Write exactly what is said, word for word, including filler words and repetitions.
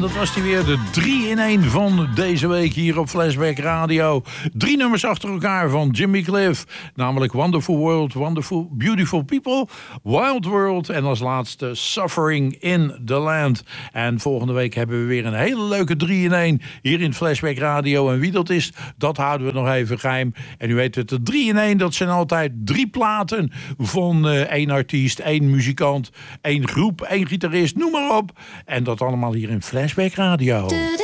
dat was die weer, de drie in één van deze week hier op Flashback Radio. Drie nummers achter elkaar van Jimmy Cliff. Namelijk Wonderful World, Wonderful, Beautiful People, Wild World en als laatste Suffering in the Land. En volgende week hebben we weer een hele leuke drie in één hier in Flashback Radio. En wie dat is, dat houden we nog even geheim. En u weet het, de drie in één, dat zijn altijd drie platen van uh, één artiest, één muzikant, één groep, één gitarist, noem maar op. En dat allemaal hier in Flashback Radio.